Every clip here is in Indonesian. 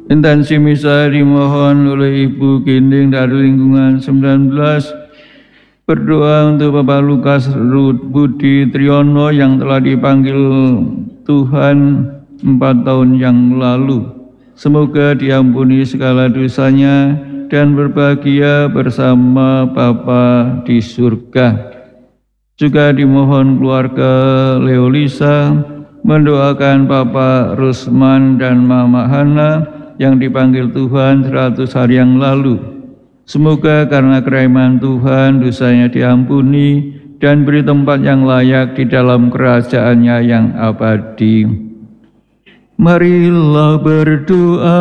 Intensi misa dimohon oleh Ibu Gending dari lingkungan 19. Berdoa untuk Bapak Lukas Budi Triyono yang telah dipanggil Tuhan 4 tahun yang lalu. Semoga diampuni segala dosanya dan berbahagia bersama Bapa di surga. Juga dimohon keluarga Leolisa mendoakan Bapak Rusman dan Mama Hana yang dipanggil Tuhan 100 hari yang lalu. Semoga karena kerahiman Tuhan dosanya diampuni dan beri tempat yang layak di dalam kerajaan-Nya yang abadi. Marilah berdoa.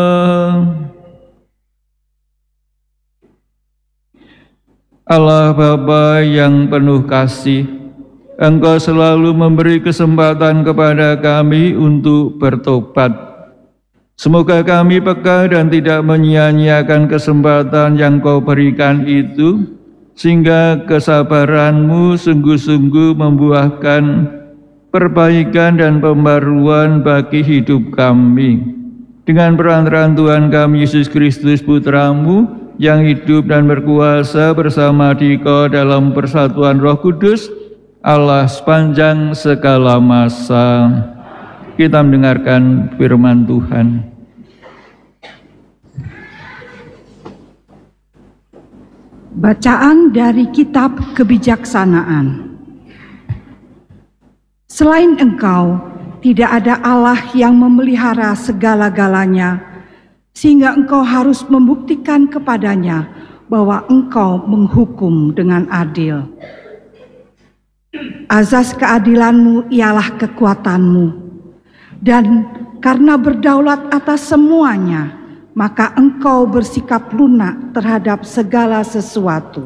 Allah Bapa yang penuh kasih, Engkau selalu memberi kesempatan kepada kami untuk bertobat. Semoga kami peka dan tidak menyia-nyiakan kesempatan yang Kau berikan itu, sehingga kesabaran-Mu sungguh-sungguh membuahkan perbaikan dan pembaruan bagi hidup kami. Dengan perantaraan Tuhan kami Yesus Kristus Putra-Mu, yang hidup dan berkuasa bersama Dikau dalam persatuan Roh Kudus, Allah sepanjang segala masa. Kita mendengarkan firman Tuhan. Bacaan dari Kitab Kebijaksanaan. Selain Engkau, tidak ada Allah yang memelihara segala-galanya, sehingga Engkau harus membuktikan kepadanya bahwa Engkau menghukum dengan adil. Azas keadilan-Mu ialah kekuatan-Mu, dan karena berdaulat atas semuanya, maka Engkau bersikap lunak terhadap segala sesuatu.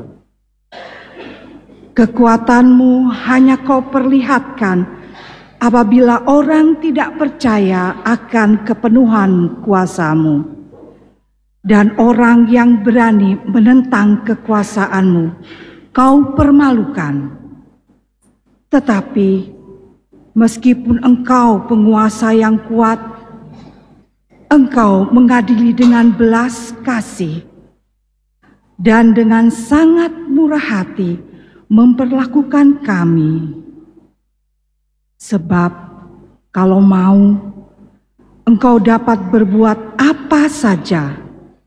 Kekuatan-Mu hanya Kau perlihatkan apabila orang tidak percaya akan kepenuhan kuasa-Mu, dan orang yang berani menentang kekuasaan-Mu Kau permalukan. Tetapi meskipun Engkau penguasa yang kuat, Engkau mengadili dengan belas kasih dan dengan sangat murah hati memperlakukan kami. Sebab kalau mau, Engkau dapat berbuat apa saja.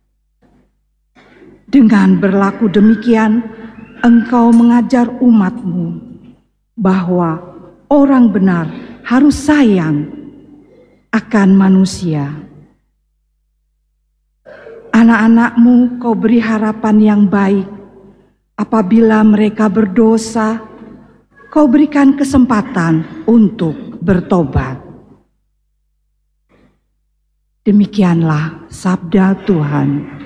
Dengan berlaku demikian, Engkau mengajar umat-Mu bahwa orang benar harus sayang akan manusia. Anak-anak-Mu Kau beri harapan yang baik. Apabila mereka berdosa, Kau berikan kesempatan untuk bertobat. Demikianlah sabda Tuhan.